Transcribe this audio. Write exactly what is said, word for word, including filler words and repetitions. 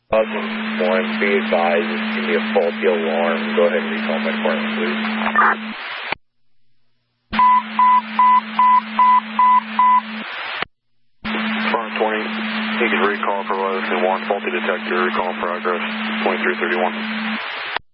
One, be advised, it's going to be a faulty alarm. Go ahead and recall my department, please. Front twenty, you can recall for Legacy one, faulty detector, recall in progress, twenty-three thirty-one.